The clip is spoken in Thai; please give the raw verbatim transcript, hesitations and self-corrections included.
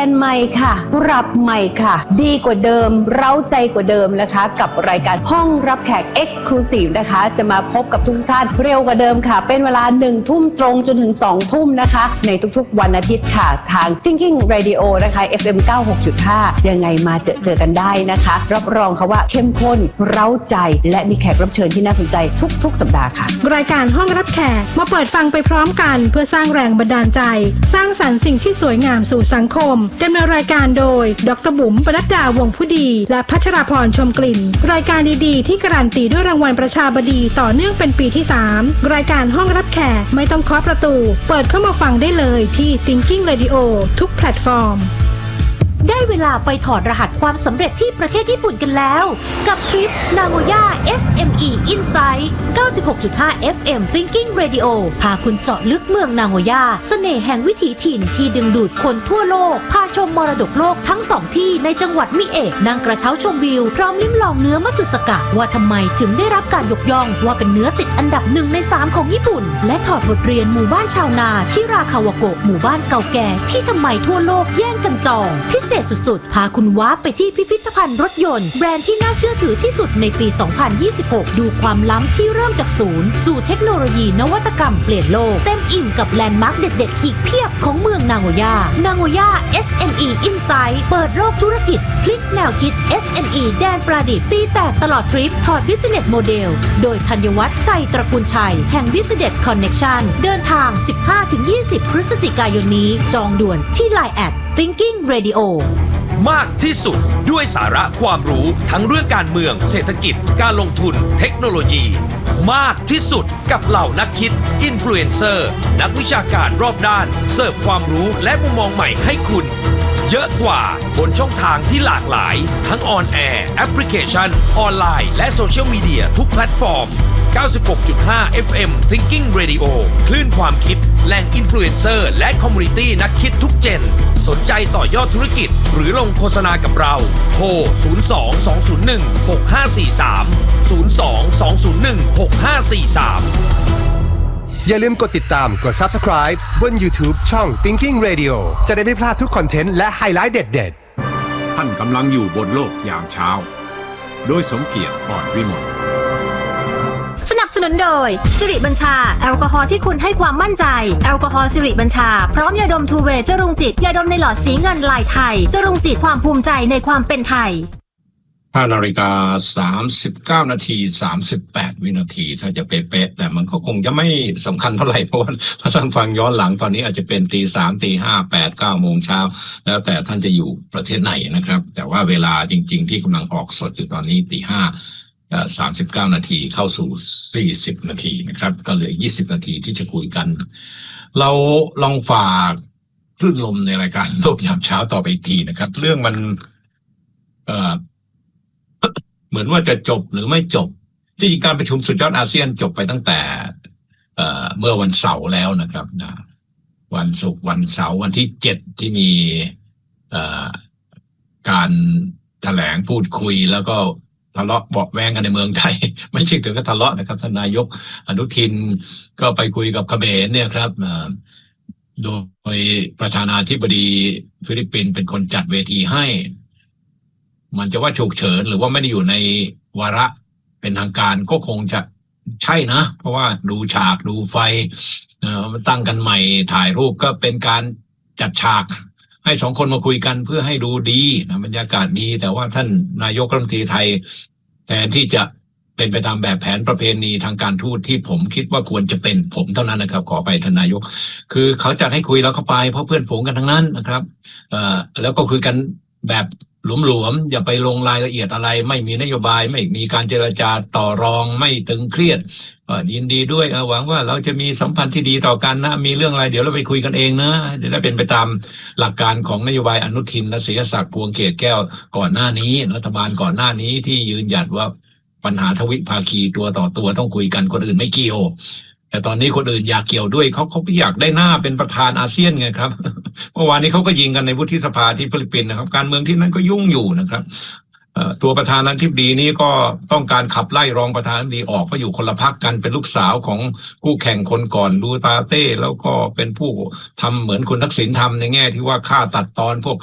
นใหม่ค่ะปรับใหม่ค่ะดีกว่าเดิมเร้าใจกว่าเดิมนะคะกับรายการห้องรับแขก Exclusive นะคะจะมาพบกับทุกท่านเร็วกว่าเดิมค่ะเป็นเวลาหนึ่งทุ่มตรงจนถึงสองทุ่มนะคะในทุกๆวันอาทิตย์ค่ะทาง Thinking Radio นะคะ เอฟ เอ็ม เก้าสิบหกจุดห้า ยังไงมาเจอเจอกันได้นะคะรับรองค่ะว่าเข้มข้นเร้าใจและมีแขกรับเชิญที่น่าสนใจทุกๆสัปดาห์ค่ะรายการห้องรับแขกมาเปิดฟังไปพร้อมกันเพื่อสร้างแรงบันดาลใจสร้างสรรค์สิ่งที่สวยงามสู่สังคมดำเนินรายการโดยดร.บุ๋มปนัดดาวงผู้ดีและพัชราพรชมกลิ่นรายการดีๆที่การันตีด้วยรางวัลประชาบดีต่อเนื่องเป็นปีที่สามรายการห้องรับแขกไม่ต้องเคาะประตูเปิดเข้ามาฟังได้เลยที่ Thinking Radio ทุกแพลตฟอร์มได้เวลาไปถอดรหัสความสำเร็จที่ประเทศญี่ปุ่นกันแล้วกับทริป Nagoya เอส เอ็ม อี Insight เก้าสิบหกจุดห้า เอฟ เอ็ม Thinking Radio พาคุณเจาะลึกเมืองนาโกย่าเสน่ห์แห่งวิถีถิ่นที่ดึงดูดคนทั่วโลกพาชมมรดกโลกทั้งสองที่ในจังหวัดมิเอะนั่งกระเช้าชมวิวพร้อมลิ้มลองเนื้อมัตสึสกะว่าทำไมถึงได้รับการยกย่องว่าเป็นเนื้อติดอันดับหนึ่งในสามของญี่ปุ่นและถอดบทเรียนหมู่บ้านชาวนาชิราคาวาโกะหมู่บ้านเก่าแก่ที่ทำไมทั่วโลกแย่งกันจองพิเศษสุดๆพาคุณว้าไปที่พิพิธภัณฑ์รถยนต์แบรนด์ที่น่าเชื่อถือที่สุดในปี สองพันยี่สิบหก ดูความล้ำที่เริ่มจากศูนย์สู่เทคโนโลยีนวัตกรรมเปลี่ยนโลกเต็มอิ่มกับแลนด์มาร์คเด็ดๆอีกเพียบของเมืองนาโกย่านาโกย่า เอส เอ็ม อี Insight เปิดโลกธุรกิจพลิกแนวคิด เอส เอ็ม อี แดนประดิษฐ์ตีแตกตลอดทริปถอด Business Model โดยธัญวัฒน์ชัยตระกูลชัยแห่ง Business Connection เดินทาง สิบห้าถึงยี่สิบ พฤศจิกายนนี้จองด่วนที่ ไลน์ แอท Thinking Radio มากที่สุดด้วยสาระความรู้ทั้งเรื่องการเมืองเศรษฐกิจการลงทุนเทคโนโลยีมากที่สุดกับเหล่านักคิดอินฟลูเอนเซอร์นักวิชาการรอบด้านเสิร์ฟความรู้และมุมมองใหม่ให้คุณเยอะกว่าบนช่องทางที่หลากหลายทั้งออนแอร์แอปพลิเคชันออนไลน์และโซเชียลมีเดียทุกแพลตฟอร์ม เก้าสิบหกจุดห้า เอฟ เอ็ม Thinking Radio คลื่นความคิดแหล่งอินฟลูเอนเซอร์และคอมมูนิตี้นักคิดทุกเจนสนใจต่อยอดธุรกิจหรือลงโฆษณากับเราโทร ศูนย์ สอง สอง ศูนย์ หนึ่ง หก ห้า สี่ สาม ศูนย์ สอง สอง ศูนย์ หนึ่ง หก ห้า สี่ สามอย่าลืมกดติดตามกด Subscribe บน YouTube ช่อง Thinking Radio จะได้ไม่พลาดทุกคอนเทนต์และไฮไลท์เด็ดๆท่านกำลังอยู่บนโลกยามเช้าโดยสมเกียรติอ่อนวิมลสนับสนุนโดยสิริบัญชาแอลกอฮอล์ที่คุณให้ความมั่นใจแอลกอฮอล์สิริบัญชาพร้อมยาดมทูเวย์จรุงจิตยาดมในหลอดสีเงินลายไทยจรุงจิตความภูมิใจในความเป็นไทยห้านาฬิกาสามสิบเก้านาทีสามสิบแปดวินาทีถ้าจะเป๊ะๆแต่มันก็คงจะไม่สำคัญเท่าไหร่เพราะว่าถ้าท่านฟังย้อนหลังตอนนี้อาจจะเป็นตีสามตีห้าแปดเก้าโมงเช้าแล้วแต่ท่านจะอยู่ประเทศไหนนะครับแต่ว่าเวลาจริงๆที่กำลังออกสดอยู่ตอนนี้ตีห้าสามสิบเก้านาทีเข้าสู่สี่สิบนาทีนะครับก็เหลือยี่สิบนาทีที่จะคุยกันเราลองฝากคลื่นลมในรายการโลกยามเช้าต่อไปอีกทีนะครับเรื่องมันเอ่อเหมือนว่าจะจบหรือไม่จบที่การประชุมสุดยอดอาเซียนจบไปตั้งแต่เอ่อเมื่อวันเสาร์แล้วนะครับนะวันศุกร์วันเสาร์วันที่เจ็ดที่มีเอ่อการแถลงพูดคุยแล้วก็ทะเลาะเบาะแว้งกันในเมืองไทยไม่ใช่ถึงกับทะเลาะนะครับท่านนายกอนุทินก็ไปคุยกับเขมรเนี่ยครับโดยประธานาธิบดีฟิลิปปินส์เป็นคนจัดเวทีให้มันจะว่าฉุกเฉินหรือว่าไม่ได้อยู่ในวาระเป็นทางการก็คงจะใช่นะเพราะว่าดูฉากดูไฟเอ่อตั้งกันใหม่ถ่ายรูปก็เป็นการจัดฉากให้สองคนมาคุยกันเพื่อให้ดูดีนะบรรยากาศดีแต่ว่าท่านนายกรัฐมนตรีไทยแทนที่จะเป็นไปตามแบบแผนประเพณีทางการทูตที่ผมคิดว่าควรจะเป็นผมเท่านั้นนะครับขอไปท่านนายกคือเขาจัดให้คุยแล้วก็ไปเพราะเพื่อนฝูงกันทั้งนั้นนะครับเอ่อแล้วก็คุยกันแบบหลวมๆอย่าไปลงรายละเอียดอะไรไม่มีนโยบายไม่มีการเจรจาต่อรองไม่ตึงเครียดยินดีด้วยหวังว่าเราจะมีสัมพันธ์ที่ดีต่อกันนะมีเรื่องอะไรเดี๋ยวเราไปคุยกันเองนะจะได้เป็นไปตามหลักการของนโยบายอนุทินและศิริศักดิ์พวงเกตแก้วก่อนหน้านี้รัฐบาลก่อนหน้านี้ที่ยืนหยัดว่าปัญหาทวิภาคีตัวต่อตัวต้องคุยกันคนอื่นไม่เกี่ยวแต่ตอนนี้คนอื่นอยากเกี่ยวด้วยเขาเขาไม่อยากได้หน้าเป็นประธานอาเซียนไงครับเมื่อวานนี้เขาก็ยิงกันในวุฒิสภาที่ฟิลิปปินส์นะครับการเมืองที่นั่นก็ยุ่งอยู่นะครับตัวประธานาธิบดีนี้ก็ต้องการขับไล่รองประธานาธิบดีออกเพราะอยู่คนละพรรคกันเป็นลูกสาวของคู่แข่งคนก่อนดูตาเต้แล้วก็เป็นผู้ทำเหมือนคุณทักษิณทำในแง่ที่ว่าฆ่าตัดตอนพวก